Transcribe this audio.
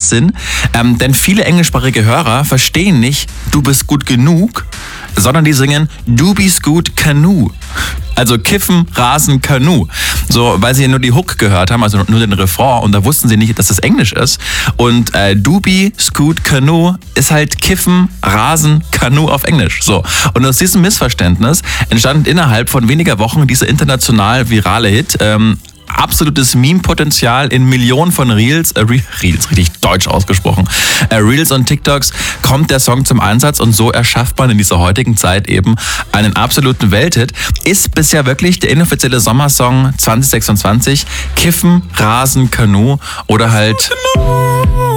Sinn, denn viele englischsprachige Hörer verstehen nicht, du bist gut genug, sondern die singen Du bist gut Kanu. Also Kiffen, Rasen, Kanu. So, weil sie nur die Hook gehört haben, also nur den Refrain, und da wussten sie nicht, dass das Englisch ist. Und Dubi, Scoot, Kanu ist halt Kiffen, Rasen, Kanu auf Englisch. So. Und aus diesem Missverständnis entstand innerhalb von weniger Wochen dieser international virale Hit. Absolutes Meme-Potenzial in Millionen von Reels, richtig deutsch ausgesprochen, Reels und TikToks kommt der Song zum Einsatz und so erschafft man in dieser heutigen Zeit eben einen absoluten Welthit. Ist bisher wirklich der inoffizielle Sommersong 2026 Kiffen, Rasen, Kanu oder halt